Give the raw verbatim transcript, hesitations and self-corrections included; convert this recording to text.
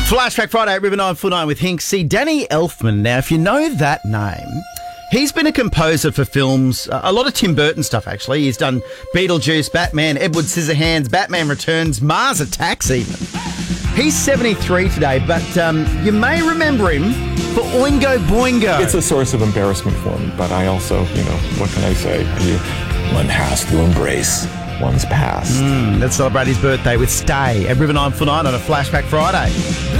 Flashback Friday at River nine four nine with Hinksy. Danny Elfman. Now, if you know that name, he's been a composer for films, uh, a lot of Tim Burton stuff, actually. He's done Beetlejuice, Batman, Edward Scissorhands, Batman Returns, Mars Attacks even. He's seventy-three today, but um, you may remember him for Oingo Boingo. It's a source of embarrassment for me, but I also, you know, what can I say? You, one has to embrace one's past. Mm, let's celebrate his birthday with Stay at River nine four nine on a Flashback Friday.